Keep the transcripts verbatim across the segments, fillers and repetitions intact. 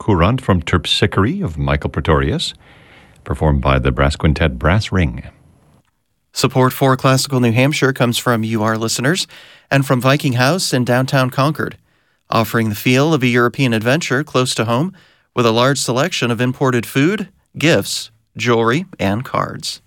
Courant from Terpsichore of Michael Pretorius, performed by the brass quintet Brass Ring. Support for Classical New Hampshire comes from you, our listeners, and from Viking House in downtown Concord, offering the feel of a European adventure close to home with a large selection of imported food, gifts, jewelry, and cards.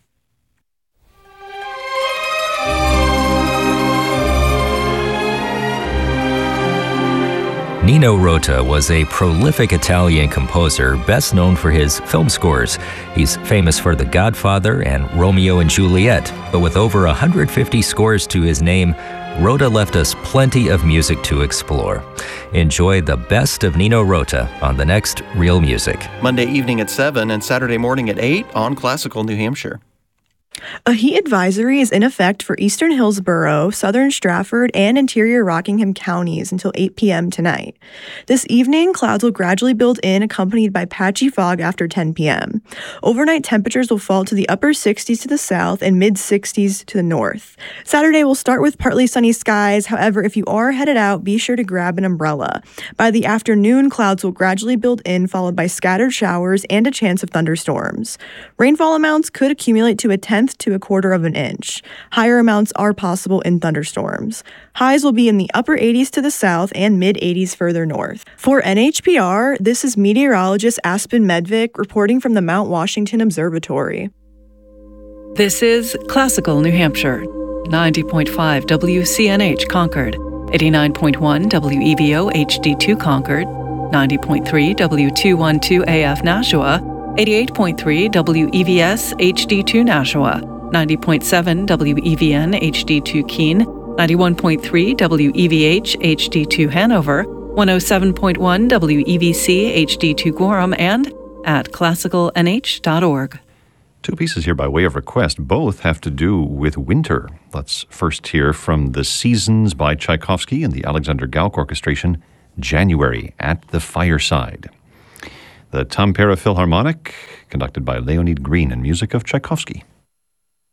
Nino Rota was a prolific Italian composer best known for his film scores. He's famous for The Godfather and Romeo and Juliet, but with over one hundred fifty scores to his name, Rota left us plenty of music to explore. Enjoy the best of Nino Rota on the next Real Music. Monday evening at seven and Saturday morning at eight on Classical New Hampshire. A heat advisory is in effect for eastern Hillsborough, southern Stratford, and interior Rockingham counties until eight p.m. tonight. This evening, clouds will gradually build in, accompanied by patchy fog after ten p.m. Overnight temperatures will fall to the upper sixties to the south and mid-sixties to the north. Saturday will start with partly sunny skies. However, if you are headed out, be sure to grab an umbrella. By the afternoon, clouds will gradually build in, followed by scattered showers and a chance of thunderstorms. Rainfall amounts could accumulate to a tenth to a quarter of an inch. Higher amounts are possible in thunderstorms. Highs will be in the upper eighties to the south and mid-eighties further north. For N H P R, this is meteorologist Aspen Medvick reporting from the Mount Washington Observatory. This is Classical New Hampshire, ninety point five W C N H Concord, eighty-nine point one W E V O H D two Concord, ninety point three W two twelve A F Nashua, eighty-eight point three W E V S H D two Nashua, ninety point seven W E V N H D two Keene, ninety-one point three W E V H H D two Hanover, one oh seven point one W E V C H D two Gorham, and at classical n h dot org. Two pieces here by way of request. Both have to do with winter. Let's first hear from The Seasons by Tchaikovsky and the Alexander Gauck Orchestration, January at the Fireside. The Tampere Philharmonic, conducted by Leonid Green, and music of Tchaikovsky.